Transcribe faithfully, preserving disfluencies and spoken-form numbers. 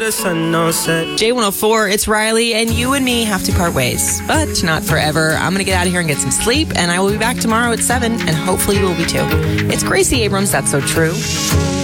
the sun no set. J one oh four, it's Riley, and you and me have to part ways, but not forever. I'm going to get out of here and get some sleep, and I will be back tomorrow at seven, and hopefully you will be too. It's Gracie Abrams, That's So True.